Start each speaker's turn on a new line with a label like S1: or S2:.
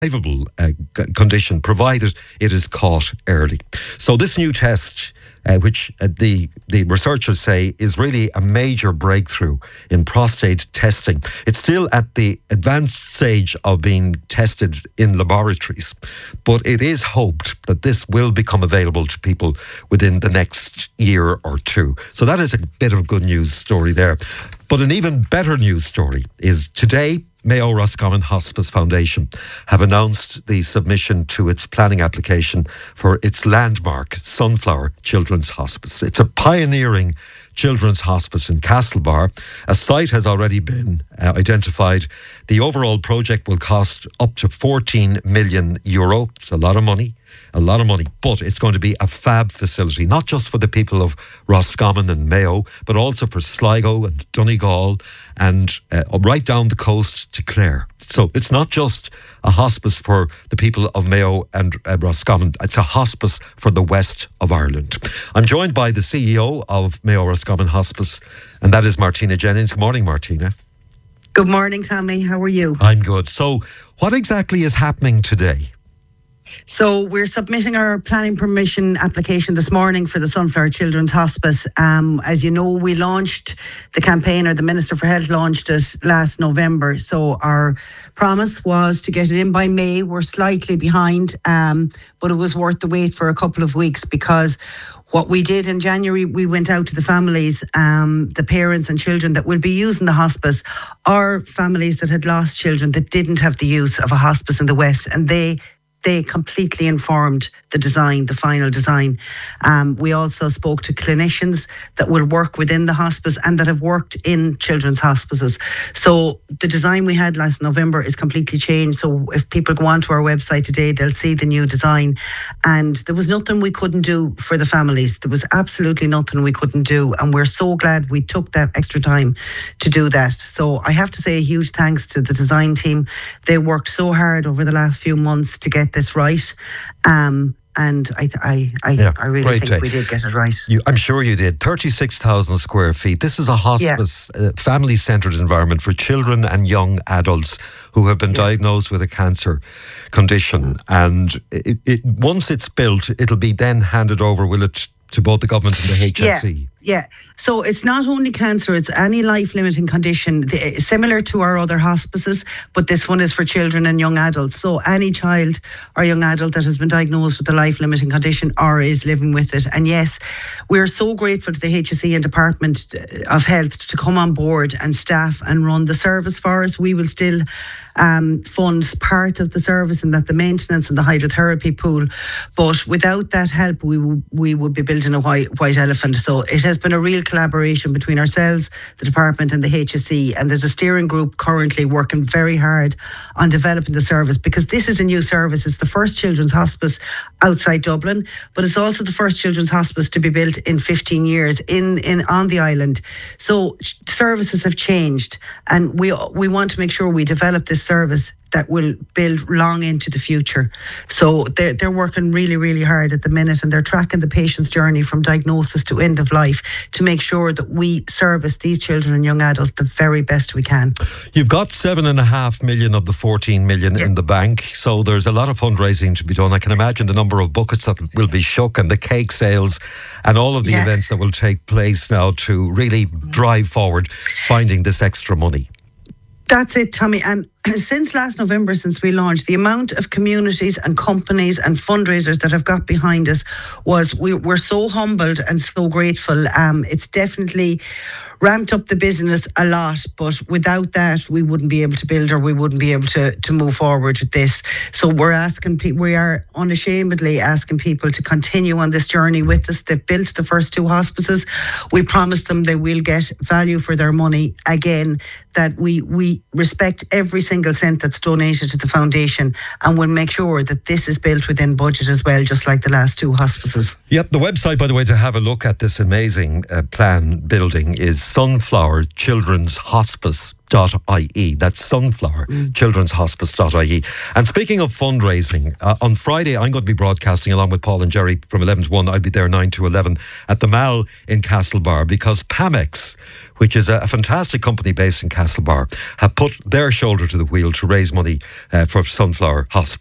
S1: survivable condition, provided it is caught early. So this new test, which the researchers say is really a major breakthrough in prostate testing. It's still at the advanced stage of being tested in laboratories, but it is hoped that this will become available to people within the next year or two. So that is a bit of a good news story there. But an even better news story is today, Mayo Roscommon Hospice Foundation have announced the submission to its planning application for its landmark Sunflower Children's Hospice. It's a pioneering children's hospice in Castlebar. A site has already been identified. The overall project will cost up to €14 million. It's a lot of money. But it's going to be a fab facility, not just for the people of Roscommon and Mayo, but also for Sligo and Donegal and right down the coast to Clare. So it's not just a hospice for the people of Mayo and Roscommon, it's a hospice for the west of Ireland. I'm joined by the CEO of Mayo Roscommon Hospice, and that is Martina Jennings. Good morning, Martina.
S2: Good morning, Tommy. How are you?
S1: I'm good. So what exactly is happening today?
S2: So we're submitting our planning permission application this morning for the Sunflower Children's Hospice. As you know, we launched the campaign, or the Minister for Health launched it last November. So our promise was to get it in by May. We're slightly behind, but it was worth the wait for a couple of weeks, because what we did in January, we went out to the families, the parents and children that will be using the hospice, or families that had lost children that didn't have the use of a hospice in the West, and they completely informed the design, the final design. We also spoke to clinicians that will work within the hospice and that have worked in children's hospices. So the design we had last November is completely changed. So if people go onto our website today, they'll see the new design. And there was nothing we couldn't do for the families. There was absolutely nothing we couldn't do. And we're so glad we took that extra time to do that. So I have to say a huge thanks to the design team. They worked so hard over the last few months to get this right. And I really think we did get it right.
S1: I'm sure you did. 36,000 square feet. This is a hospice, family-centred environment for children and young adults who have been diagnosed with a cancer condition. And once it's built, it'll be then handed over, will it, to both the government and the HSE?
S2: Yeah. So it's not only cancer, it's any life-limiting condition, similar to our other hospices, but this one is for children and young adults. So any child or young adult that has been diagnosed with a life-limiting condition or is living with it. And yes, we're so grateful to the HSE and Department of Health to come on board and staff and run the service for us. We will still fund part of the service, and that the maintenance and the hydrotherapy pool. But without that help, we would be building a white elephant. So it has been a real collaboration between ourselves, the department and the HSE, and there's a steering group currently working very hard on developing the service, because this is a new service. It's the first children's hospice outside Dublin, but it's also the first children's hospice to be built in 15 years on the island. So services have changed, and we want to make sure we develop this service that will build long into the future. So they're working really, really hard at the minute, and they're tracking the patient's journey from diagnosis to end of life to make sure that we service these children and young adults the very best we can.
S1: You've got 7.5 million of the 14 million in the bank, so there's a lot of fundraising to be done. I can imagine the number of buckets that will be shook, and the cake sales and all of the events that will take place now to really drive forward finding this extra money.
S2: That's it, Tommy. And since last November, since we launched, the amount of communities and companies and fundraisers that have got behind us we're so humbled and so grateful. It's definitely ramped up the business a lot, but without that, we wouldn't be able to build, or we wouldn't be able to move forward with this. So we are unashamedly asking people to continue on this journey with us. They've built the first two hospices. We promised them they will get value for their money. Again, that we respect every single cent that's donated to the foundation, and we'll make sure that this is built within budget as well, just like the last two hospices.
S1: Yep, the website, by the way, to have a look at this amazing plan building is Sunflower Children's Hospice.ie. That's Sunflower Children's Hospice.ie. And speaking of fundraising, on Friday I'm going to be broadcasting along with Paul and Jerry from 11 to 1. I'll be there 9 to 11 at the Mall in Castlebar, because Pamex, which is a fantastic company based in Castlebar, have put their shoulder to the wheel to raise money for Sunflower Hospice.